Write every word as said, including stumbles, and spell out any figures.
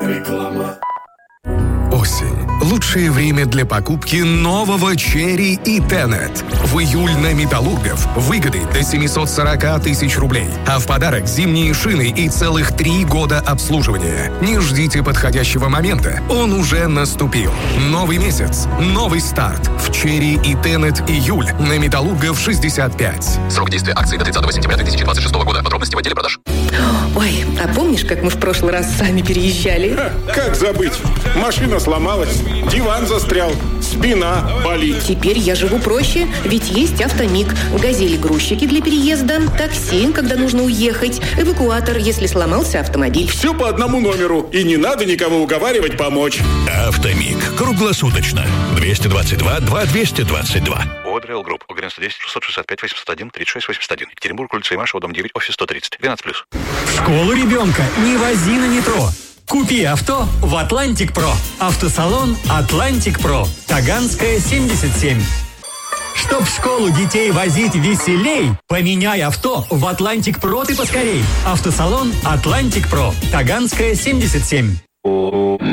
Реклама. Осень. Лучшее время для покупки нового Черри и Тенет. В июль на Металлургов выгоды до семьсот сорок тысяч рублей. А в подарок зимние шины и целых три года обслуживания. Не ждите подходящего момента. Он уже наступил. Новый месяц. Новый старт. В Черри и Тенет июль на Металлургов шестьдесят пять. Срок действия акции до тридцатого сентября две тысячи двадцать шестого года. Подробности в отделе продаж. Ой, а помнишь, как мы в прошлый раз сами переезжали? Ха, как забыть? Машина сломалась, диван застрял, спина болит. Теперь я живу проще, ведь есть Автомиг. Газели-грузчики для переезда, такси, когда нужно уехать, эвакуатор, если сломался автомобиль. Все по одному номеру, и не надо никого уговаривать помочь. Автомиг. Круглосуточно. двести двадцать два два двести двадцать два. Одрейл Групп. Угренство десять, шестьсот шестьдесят пять, восемьсот один, тридцать шесть, восемьдесят один. Екатеринбург, улица Имашева, дом девять, офис сто тридцать. двенадцать плюс. В школу ребенка не вози на метро. Купи авто в Атлантик Про. Автосалон Атлантик Про. Таганская, семьдесят семь. Чтоб в школу детей возить веселей, поменяй авто в Атлантик Про ты поскорей. Автосалон Атлантик Про. Таганская, семьдесят семь.